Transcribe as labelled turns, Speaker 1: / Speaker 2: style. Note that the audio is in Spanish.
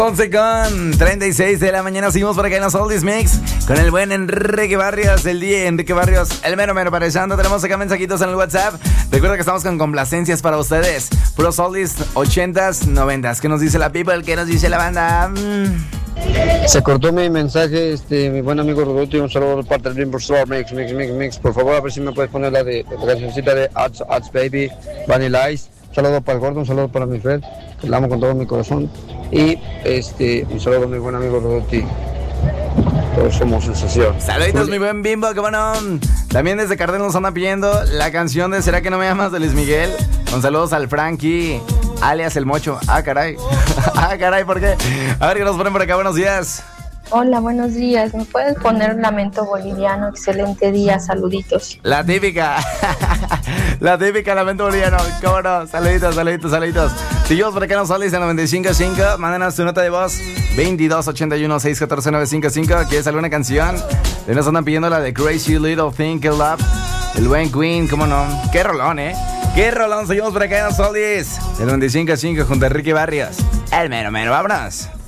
Speaker 1: 11:36 de la mañana. Seguimos por acá en los Oldies Mix con el buen Enrique Barrios del día. Enrique Barrios, el mero parezando. Tenemos acá mensajitos en el WhatsApp. Recuerda que estamos con complacencias para ustedes. Puros Oldies 80s, 90s. ¿Qué nos dice la people? ¿Qué nos dice la banda?
Speaker 2: Se cortó mi mensaje, mi buen amigo Rodolfo. Un saludo de parte del Dream Store Mix. Por favor, a ver si me puedes poner la cancioncita de Ads Baby, Vanilla Ice. Un saludo para el gordo, un saludo para mi Fred, que la amo con todo mi corazón. Y un saludo a mi buen amigo Rodolfo. Todos somos sensación.
Speaker 1: Saluditos, mi buen Bimbo, qué bueno. También desde Cardel nos anda pidiendo la canción de ¿Será que no me amas? De Luis Miguel. Con saludos al Frankie, alias el Mocho. Ah, caray. ¿Por qué? A ver, que nos ponen por acá. Buenos días.
Speaker 3: Hola, buenos días. ¿Me puedes poner un lamento boliviano? Excelente día, saluditos.
Speaker 1: La típica. Lamento boliviano. ¿Cómo no? Saluditos. Seguimos por acá en los Oldies de 95.5. Mándanos tu nota de voz 2281-614-955. ¿Quieres alguna canción? Nos andan pidiendo la de Crazy Little Thing Called Love. El buen Queen, ¿cómo no? Qué rolón, qué rolón. Seguimos por acá en los Oldies de 95.5 junto a Enrique Barrios. El mero, vámonos.